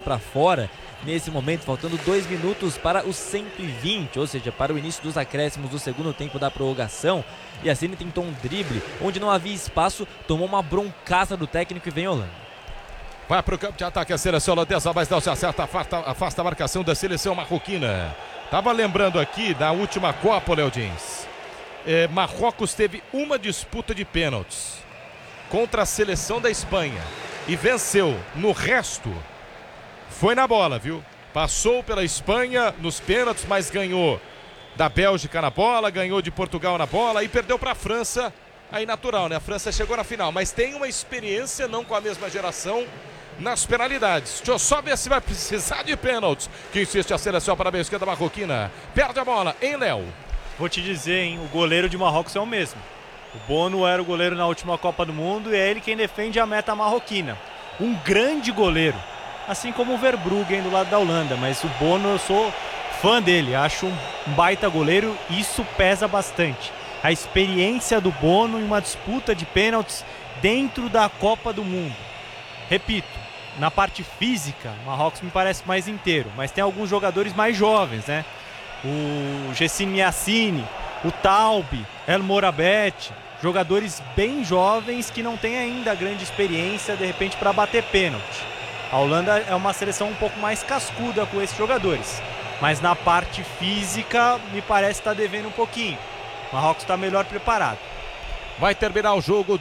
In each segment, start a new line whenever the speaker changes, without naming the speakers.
para fora nesse momento, faltando 2 minutos para os 120, ou seja, para o início dos acréscimos do segundo tempo da prorrogação. E assim ele tentou um drible onde não havia espaço, tomou uma broncaça do técnico e vem Holanda.
Vai para o campo de ataque a seleção holandesa, mas não se acerta, afasta a marcação da seleção marroquina. Tava lembrando aqui da última Copa, Léo Dins. Marrocos teve uma disputa de pênaltis contra a seleção da Espanha e venceu. No resto, foi na bola, viu? Passou pela Espanha nos pênaltis, mas ganhou da Bélgica na bola, ganhou de Portugal na bola e perdeu para a França. Aí natural, né? A França chegou na final, mas tem uma experiência, não com a mesma geração, nas penalidades. Deixa eu só ver se vai precisar de pênaltis. Que insiste a seleção para a esquerda marroquina. Perde a bola, hein, Léo?
Vou te dizer, hein? O goleiro de Marrocos é o mesmo. O Bono era o goleiro na última Copa do Mundo e é ele quem defende a meta marroquina. Um grande goleiro. Assim como o Verbruggen do lado da Holanda. Mas o Bono, eu sou fã dele. Acho um baita goleiro e isso pesa bastante. A experiência do Bono em uma disputa de pênaltis dentro da Copa do Mundo. Repito, na parte física, o Marrocos me parece mais inteiro, mas tem alguns jogadores mais jovens, né? O Gessine Yassine, o Taube, El Morabet, jogadores bem jovens que não têm ainda grande experiência, de repente, para bater pênalti. A Holanda é uma seleção um pouco mais cascuda com esses jogadores, mas na parte física me parece estar devendo um pouquinho. O Marrocos está melhor preparado.
Vai terminar o jogo,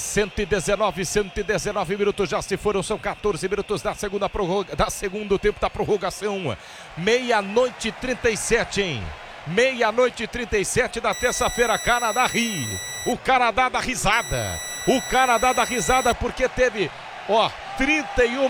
119 minutos já se foram, são 14 minutos da segundo tempo da prorrogação. 00:37, hein? 00:37 da terça-feira, Canadá ri. O Canadá dá risada. O Canadá dá risada porque teve, 31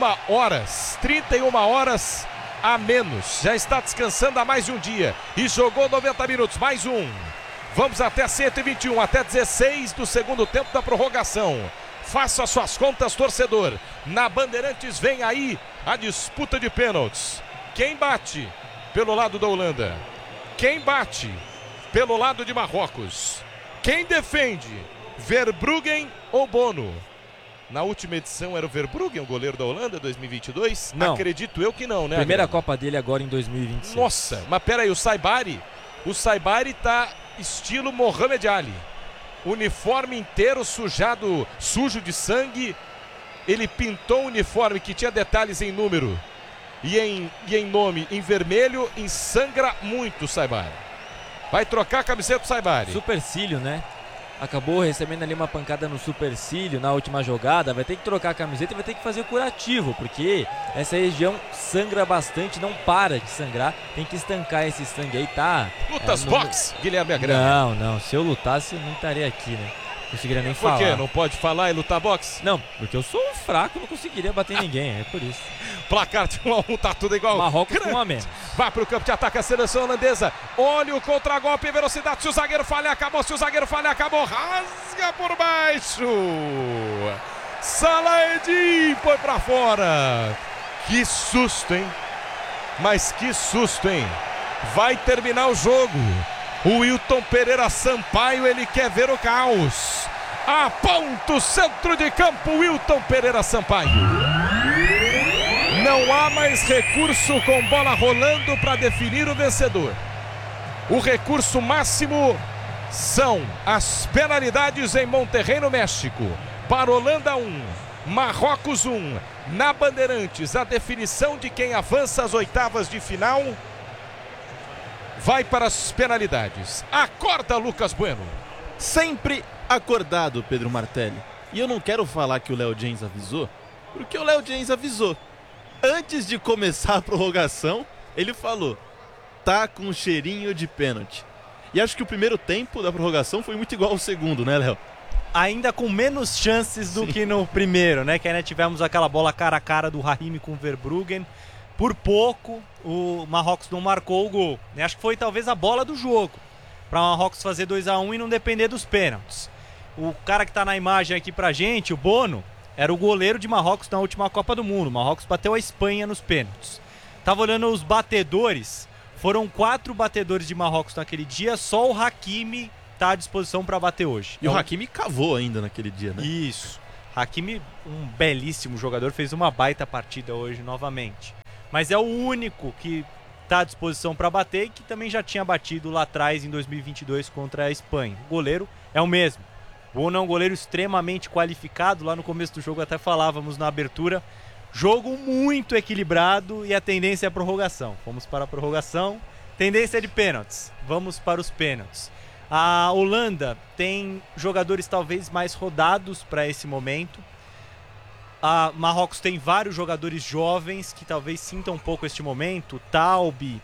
horas a menos. Já está descansando há mais de um dia e jogou 90 minutos, mais um. Vamos até 121, até 16 do segundo tempo da prorrogação. Faça suas contas, torcedor. Na Bandeirantes vem aí a disputa de pênaltis. Quem bate pelo lado da Holanda? Quem bate pelo lado de Marrocos? Quem defende? Verbruggen ou Bono? Na última edição era o Verbruggen, o goleiro da Holanda, 2022?
Não.
Acredito eu que não, né?
Primeira Copa dele agora em 2026.
Nossa, mas peraí, o Saibari tá estilo Mohamed Ali. Uniforme inteiro sujado, sujo de sangue. Ele pintou um uniforme que tinha detalhes em número e em nome em vermelho, e sangra muito o Saibari. Vai trocar a camiseta do Saibari.
Supercílio, né? Acabou recebendo ali uma pancada no supercílio na última jogada. Vai ter que trocar a camiseta e vai ter que fazer curativo, porque essa região sangra bastante, não para de sangrar. Tem que estancar esse sangue aí, tá?
Lutas box, Guilherme Agrana.
Não, se eu lutasse eu não estaria aqui, né? Não conseguiria nem falar.
Por quê? Não pode falar e lutar boxe?
Não, porque eu sou um fraco, não conseguiria bater ninguém, é por isso.
Placar de 1-1, tá tudo igual.
Marrocos com 1 a menos.
Vai pro campo de ataque a seleção holandesa. Olha o contragolpe, velocidade. Se o zagueiro falha, acabou. Se o zagueiro falha, acabou. Rasga por baixo. Salaedin foi pra fora. Que susto, hein? Mas que susto, hein? Vai terminar o jogo. O Wilton Pereira Sampaio, ele quer ver o caos. Aponta o centro de campo, Wilton Pereira Sampaio. Não há mais recurso com bola rolando para definir o vencedor. O recurso máximo são as penalidades em Monterrey, no México. Para Holanda 1, Marrocos 1. Na Bandeirantes, a definição de quem avança às oitavas de final vai para as penalidades. Acorda, Lucas Bueno.
Sempre acordado, Pedro Martelli. E eu não quero falar que o Léo James avisou, porque o Léo James avisou. Antes de começar a prorrogação, ele falou: tá com cheirinho de pênalti. E acho que o primeiro tempo da prorrogação foi muito igual ao segundo, né, Léo?
Ainda com menos chances do que no primeiro, né? Que ainda tivemos aquela bola cara a cara do Rahimi com o Verbruggen. Por pouco, o Marrocos não marcou o gol. Acho que foi talvez a bola do jogo, para o Marrocos fazer 2-1 e não depender dos pênaltis. O cara que está na imagem aqui pra gente, o Bono, era o goleiro de Marrocos na última Copa do Mundo. Marrocos bateu a Espanha nos pênaltis. Tava olhando os batedores, foram 4 batedores de Marrocos naquele dia, só o Hakimi tá à disposição para bater hoje.
E o Hakimi cavou ainda naquele dia, né?
Isso. Hakimi, um belíssimo jogador, fez uma baita partida hoje novamente. mas é o único que está à disposição para bater e que também já tinha batido lá atrás em 2022 contra a Espanha. O goleiro é o mesmo. Bono é um goleiro extremamente qualificado, lá no começo do jogo até falávamos na abertura. Jogo muito equilibrado e a tendência é a prorrogação. Vamos para a prorrogação. Tendência de pênaltis. Vamos para os pênaltis. A Holanda tem jogadores talvez mais rodados para esse momento. A Marrocos tem vários jogadores jovens que talvez sintam um pouco este momento. Taube,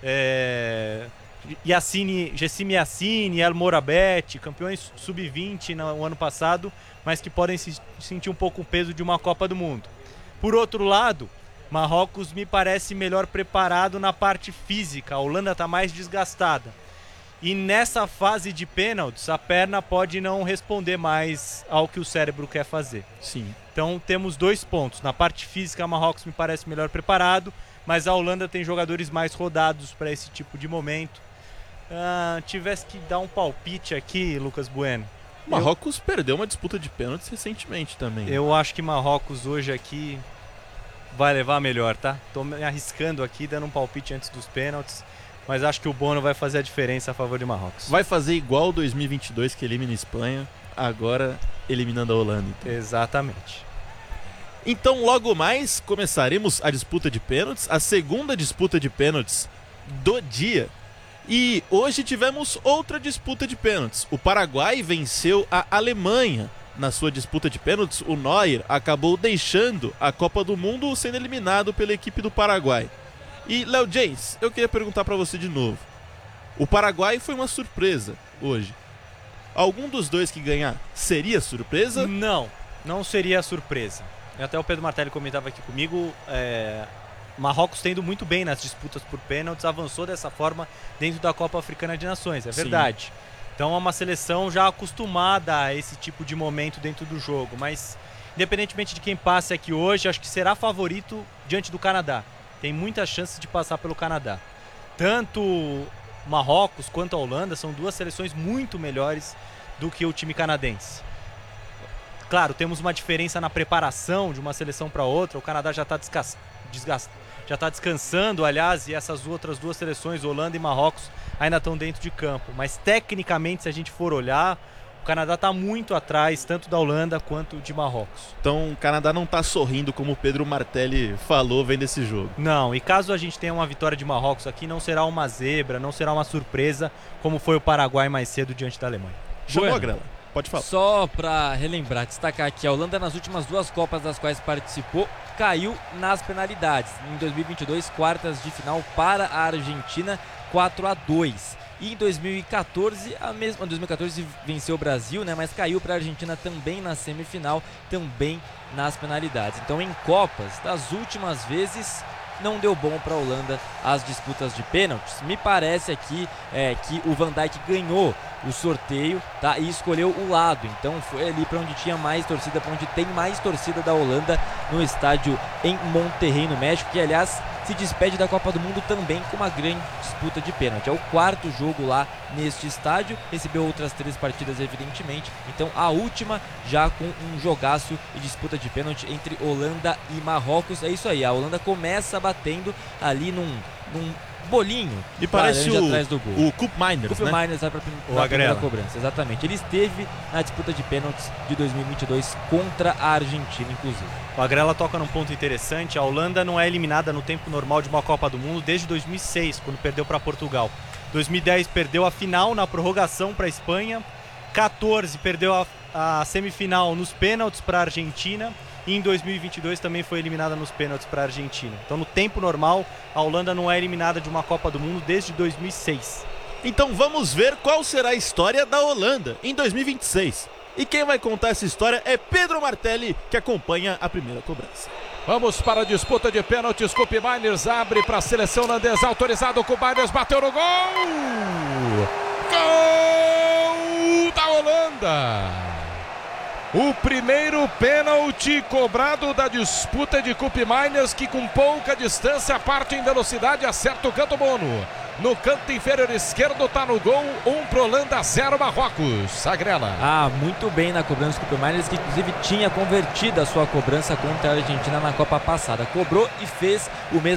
Gessime Yassine, El Morabet, campeões sub-20 no ano passado, mas que podem sentir um pouco o peso de uma Copa do Mundo. Por outro lado, Marrocos me parece melhor preparado na parte física. A Holanda está mais desgastada. E nessa fase de pênaltis, a perna pode não responder mais ao que o cérebro quer fazer.
Sim.
Então temos 2 pontos. Na parte física, a Marrocos me parece melhor preparado, mas a Holanda tem jogadores mais rodados para esse tipo de momento. Tivesse que dar um palpite aqui, Lucas Bueno.
Marrocos perdeu uma disputa de pênaltis recentemente também.
Eu acho que Marrocos hoje aqui vai levar a melhor, tá? Tô me arriscando aqui, dando um palpite antes dos pênaltis, mas acho que o Bono vai fazer a diferença a favor de Marrocos.
Vai fazer igual 2022 que elimina a Espanha, agora eliminando a Holanda. Então.
Exatamente.
Então logo mais começaremos a disputa de pênaltis, a segunda disputa de pênaltis do dia. E hoje tivemos outra disputa de pênaltis. O Paraguai venceu a Alemanha na sua disputa de pênaltis. O Neuer acabou deixando a Copa do Mundo sendo eliminado pela equipe do Paraguai. E, Léo James, eu queria perguntar para você de novo. O Paraguai foi uma surpresa hoje. Algum dos dois que ganhar seria surpresa?
Não seria surpresa. Até o Pedro Martelli comentava aqui comigo, Marrocos tendo muito bem nas disputas por pênaltis, avançou dessa forma dentro da Copa Africana de Nações, é verdade. Sim. Então é uma seleção já acostumada a esse tipo de momento dentro do jogo, mas independentemente de quem passe aqui hoje, acho que será favorito diante do Canadá. Tem muitas chances de passar pelo Canadá. Tanto Marrocos quanto a Holanda são 2 seleções muito melhores do que o time canadense. Claro, temos uma diferença na preparação de uma seleção para outra. O Canadá já está descansando, aliás, e essas outras 2 seleções, Holanda e Marrocos, ainda estão dentro de campo. Mas tecnicamente, se a gente for olhar, o Canadá está muito atrás, tanto da Holanda quanto de Marrocos.
Então o Canadá não está sorrindo como o Pedro Martelli falou vendo esse jogo.
Não, e caso a gente tenha uma vitória de Marrocos aqui, não será uma zebra, não será uma surpresa, como foi o Paraguai mais cedo diante da Alemanha.
Chamou a Grela. Pode falar.
Só para relembrar, destacar que a Holanda nas últimas 2 Copas das quais participou, caiu nas penalidades. Em 2022, quartas de final para a Argentina, 4-2. E em 2014, 2014 venceu o Brasil, né? Mas caiu para a Argentina também na semifinal, também nas penalidades. Então em Copas, das últimas vezes, não deu bom para a Holanda as disputas de pênaltis. Me parece aqui que o Van Dijk ganhou o sorteio, tá? E escolheu o lado. Então foi ali para onde tinha mais torcida, para onde tem mais torcida da Holanda, no estádio em Monterrey, no México, que aliás se despede da Copa do Mundo também com uma grande disputa de pênalti. É o 4º jogo lá neste estádio, recebeu outras 3 partidas evidentemente, então a última já com um jogaço e disputa de pênalti entre Holanda e Marrocos. É isso aí, a Holanda começa batendo ali num bolinho
e parece
atrás do gol.
O Koopmeiners, né?
Koopmeiners vai para a primeira cobrança, exatamente. Ele esteve na disputa de pênaltis de 2022 contra a Argentina, inclusive.
O Agrela toca num ponto interessante. A Holanda não é eliminada no tempo normal de uma Copa do Mundo desde 2006, quando perdeu para Portugal. 2010 perdeu a final na prorrogação para a Espanha. 14 perdeu a semifinal nos pênaltis para a Argentina. E em 2022 também foi eliminada nos pênaltis para a Argentina. Então no tempo normal, a Holanda não é eliminada de uma Copa do Mundo desde 2006.
Então vamos ver qual será a história da Holanda em 2026. E quem vai contar essa história é Pedro Martelli, que acompanha a primeira cobrança.
Vamos para a disputa de pênaltis. Koopmeiners abre para a seleção holandesa. Autorizado, Koopmeiners bateu no gol! Gol da Holanda! O primeiro pênalti cobrado da disputa de Koopmeiners, que com pouca distância parte em velocidade, acerta o canto Bono. No canto inferior esquerdo está no gol, 1 pro Holanda, 0 Marrocos. Sagrela.
Muito bem na cobrança do Koopmeiners, que inclusive tinha convertido a sua cobrança contra a Argentina na Copa passada. Cobrou e fez o mesmo